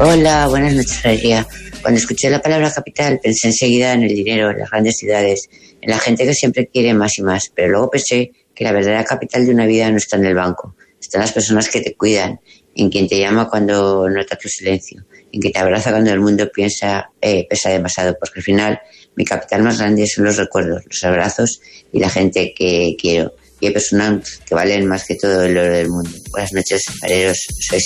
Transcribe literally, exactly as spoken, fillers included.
Hola, buenas noches, Valeria. Cuando escuché la palabra capital pensé enseguida en el dinero, en las grandes ciudades, en la gente que siempre quiere más y más, pero luego pensé que la verdadera capital de una vida no está en el banco, están las personas que te cuidan, en quien te llama cuando nota tu silencio, en quien te abraza cuando el mundo piensa eh, pesa demasiado, porque al final mi capital más grande son los recuerdos, los abrazos y la gente que quiero. Y hay personas que valen más que todo el oro del mundo. Buenas noches, Valeros. Soy